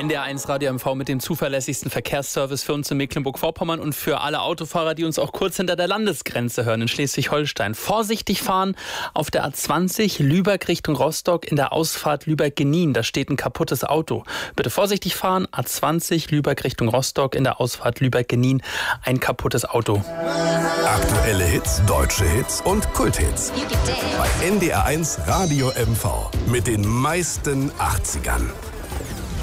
NDR1 Radio MV mit dem zuverlässigsten Verkehrsservice für uns in Mecklenburg-Vorpommern und für alle Autofahrer, die uns auch kurz hinter der Landesgrenze hören in Schleswig-Holstein. Vorsichtig fahren auf der A20 Lübeck Richtung Rostock in der Ausfahrt Lübeck-Genin. Da steht ein kaputtes Auto. Bitte vorsichtig fahren, A20 Lübeck Richtung Rostock in der Ausfahrt Lübeck-Genin. Ein kaputtes Auto. Aktuelle Hits, deutsche Hits und Kulthits. Bei NDR1 Radio MV mit den meisten 80ern.